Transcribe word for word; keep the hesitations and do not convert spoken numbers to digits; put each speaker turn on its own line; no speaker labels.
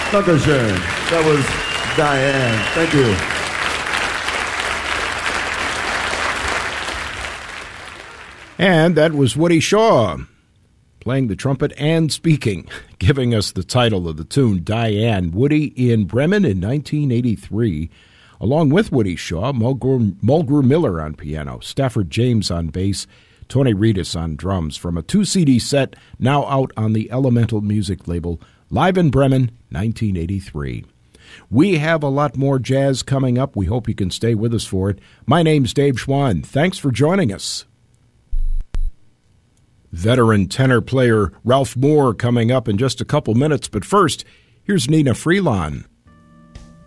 Dankeschön. That was Diane. Thank you.
And that was Woody Shaw, playing the trumpet and speaking, giving us the title of the tune, Diane. Woody in Bremen in nineteen eighty-three, along with Woody Shaw, Mulgrew, Mulgrew Miller on piano, Stafford James on bass, Tony Reedus on drums, from a two-C D set now out on the Elemental Music label, Live in Bremen, nineteen eighty-three. We have a lot more jazz coming up. We hope you can stay with us for it. My name's Dave Schwann. Thanks for joining us. Veteran tenor player Ralph Moore coming up in just a couple minutes, but first, here's Nina Freelon.